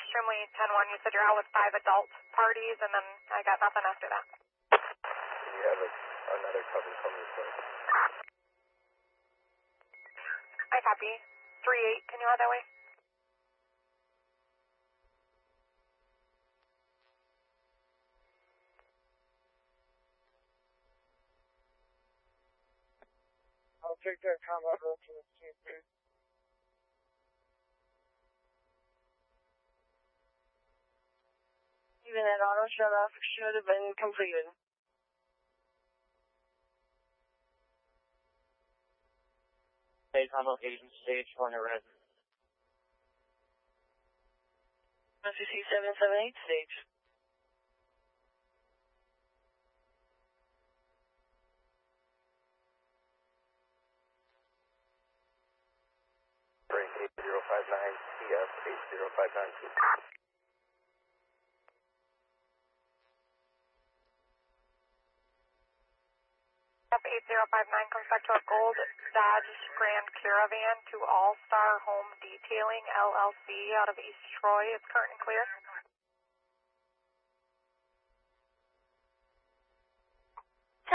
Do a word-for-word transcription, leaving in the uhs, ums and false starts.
Extremely ten one, you said you're out with five adult parties, and then I got nothing after that. You have a, another cover from this place. I copy. three eight, can you head that way? I'll take that combat road to the C P. Even that auto shut off should have been completed. Stage on location, stage one arrest. S C C seven seven eight, stage. Break eight zero five nine, T F eight zero five nine two. F eight zero five nine comes back to a gold Dodge Grand Caravan to All Star Home Detailing, L L C, out of East Troy. It's current and clear.